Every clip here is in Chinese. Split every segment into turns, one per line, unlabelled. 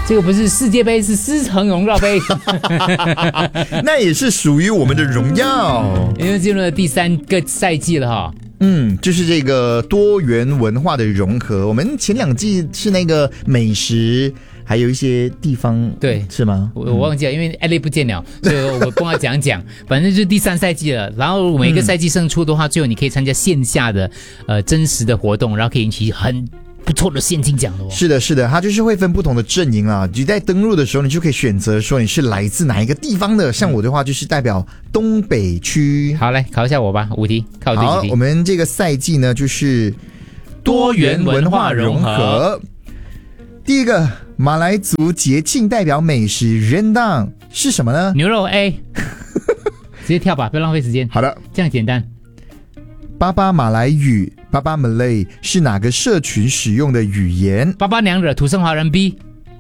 这个不是世界杯，是狮城荣耀杯。
那也是属于我们的荣耀。
因为进入了第3个赛季了哈。
就是这个多元文化的融合。我们前2季是那个美食，还有一些地方，
对，
是吗？
我忘记了，因为艾丽不见了，所以我跟他讲，反正就是第3赛季了。然后每个赛季胜出的话，最后你可以参加线下的真实的活动，然后可以引起很不错的现金奖的哦。
是的，它就是会分不同的阵营啦。你在登录的时候，你就可以选择说你是来自哪一个地方的。像我的话，就是代表东北区。
好，来考一下我吧，5题，考对几题。
好，我们这个赛季呢，就是多元文化融合。第一个，马来族节庆代表美食rendang是什么呢？
牛肉 A。直接跳吧，不要浪费时间。
好的，
这样简单。
巴巴马来语，巴巴 Malay 是哪个社群使用的语言？
巴巴娘惹，土生华人 B。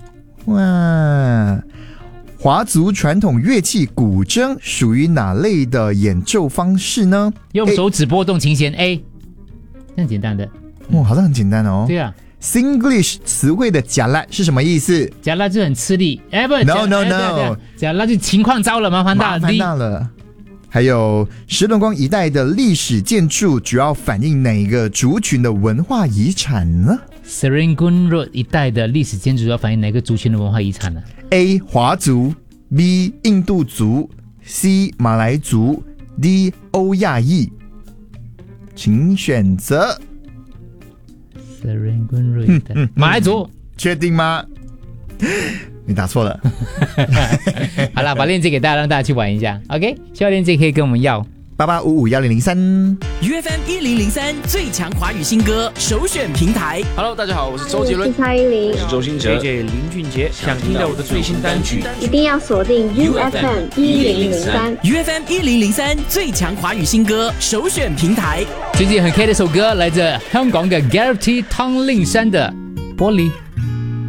哇，华族传统乐器古筝属于哪类的演奏方式呢？
用手指拨动琴弦 A。这样简单的。
哇，好像很简单哦。
对啊。
Singlish 词汇的假辣是什么意思？
假辣就很吃力。不
，No，
假辣就情况糟了，麻烦大
了。还有石龙宫一带的历史建筑主要反映哪个族群的文化遗产呢？
Serangoon Road 一带的历史建筑主要反映哪个族群的文化遗产呢？
A. 华族 B. 印度族 C. 马来族 D. 欧亚裔，请选择。
Serangoon Road 一带马来族。
确定吗？你答错了。
好了，把链接给大家，让大家去玩一下。OK， 需要链接可以跟我们要。
88551003
UFM 1003最强华语新歌首选平台。
Hello， 大家好，我是周杰伦，
我是蔡依林，
我是周兴哲
，JJ 林俊杰。想听到我的最新单曲，
一定要锁定 UFM 1003。
UFM 1003最强华语新歌首选平台。
最近很 K 的首歌，来自香港的 Gareth T 汤令山的《玻璃》。